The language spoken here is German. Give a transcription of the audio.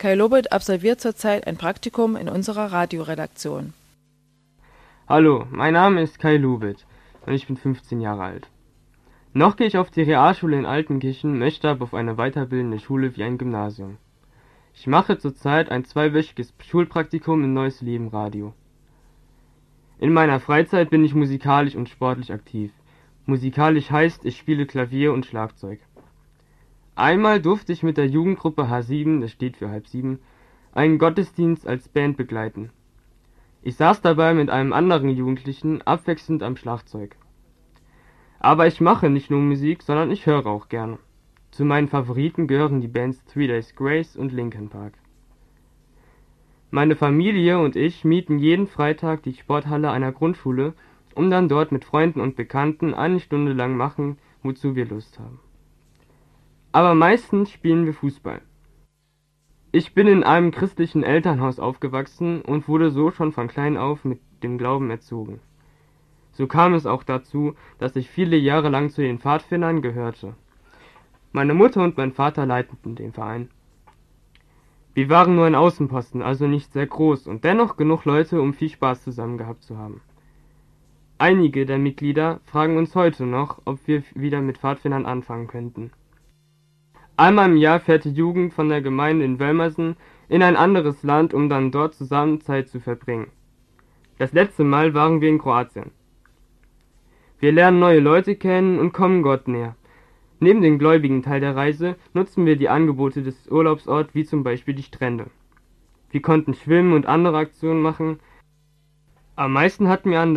Kai Lobet absolviert zurzeit ein Praktikum in unserer Radioredaktion. Hallo, mein Name ist Kai Lobet und ich bin 15 Jahre alt. Noch gehe ich auf die Realschule in Altenkirchen, möchte aber auf eine weiterbildende Schule wie ein Gymnasium. Ich mache zurzeit ein 2-wöchiges Schulpraktikum im Neues Leben Radio. In meiner Freizeit bin ich musikalisch und sportlich aktiv. Musikalisch heißt, ich spiele Klavier und Schlagzeug. Einmal durfte ich mit der Jugendgruppe H7, das steht für halb sieben, einen Gottesdienst als Band begleiten. Ich saß dabei mit einem anderen Jugendlichen abwechselnd am Schlagzeug. Aber ich mache nicht nur Musik, sondern ich höre auch gerne. Zu meinen Favoriten gehören die Bands 3 Days Grace und Linkin Park. Meine Familie und ich mieten jeden Freitag die Sporthalle einer Grundschule, um dann dort mit Freunden und Bekannten eine Stunde lang machen, wozu wir Lust haben. Aber meistens spielen wir Fußball. Ich bin in einem christlichen Elternhaus aufgewachsen und wurde so schon von klein auf mit dem Glauben erzogen. So kam es auch dazu, dass ich viele Jahre lang zu den Pfadfindern gehörte. Meine Mutter und mein Vater leiteten den Verein. Wir waren nur ein Außenposten, also nicht sehr groß und dennoch genug Leute, um viel Spaß zusammen gehabt zu haben. Einige der Mitglieder fragen uns heute noch, ob wir wieder mit Pfadfindern anfangen könnten. Einmal im Jahr fährt die Jugend von der Gemeinde in Welmersen in ein anderes Land, um dann dort zusammen Zeit zu verbringen. Das letzte Mal waren wir in Kroatien. Wir lernen neue Leute kennen und kommen Gott näher. Neben dem gläubigen Teil der Reise nutzen wir die Angebote des Urlaubsorts, wie zum Beispiel die Strände. Wir konnten schwimmen und andere Aktionen machen. Am meisten hatten wir an